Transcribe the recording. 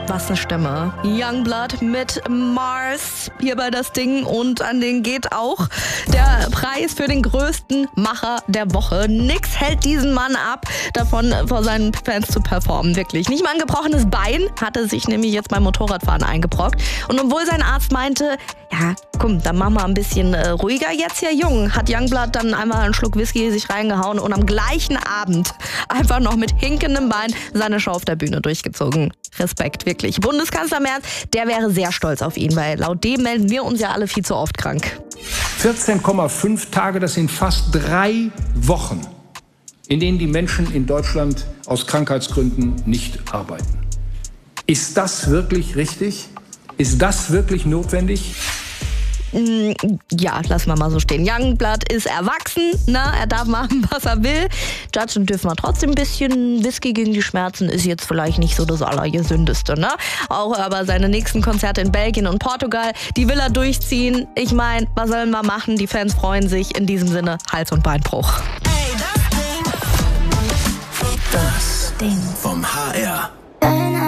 Was eine Stimme. Youngblood mit Mars hier bei das Ding und an den geht auch der Preis für den größten Macher der Woche. Nix hält diesen Mann ab, davon vor seinen Fans zu performen. Wirklich. Nicht mal ein gebrochenes Bein hatte sich nämlich jetzt beim Motorradfahren eingebrockt. Und obwohl sein Arzt meinte, ja, komm, dann mach mal ein bisschen ruhiger jetzt hier, Jung, hat Youngblood dann einmal einen Schluck Whisky sich reingehauen und am gleichen Abend einfach noch mit hinkendem Bein seine Show auf der Bühne durchgezogen. Respekt, wirklich. Bundeskanzler Merz, der wäre sehr stolz auf ihn, weil laut dem melden wir uns ja alle viel zu oft krank. 14,5 Tage, das sind fast 3 Wochen, in denen die Menschen in Deutschland aus Krankheitsgründen nicht arbeiten. Ist das wirklich richtig? Ist das wirklich notwendig? Ja, lassen wir mal so stehen. Youngblood ist erwachsen, ne? Er darf machen, was er will. Judgen dürfen wir trotzdem ein bisschen. Whisky gegen die Schmerzen ist jetzt vielleicht nicht so das Allergesündeste, ne? Auch aber seine nächsten Konzerte in Belgien und Portugal, die will er durchziehen. Ich meine, was sollen wir machen? Die Fans freuen sich. In diesem Sinne, Hals- und Beinbruch. Das Ding vom HR.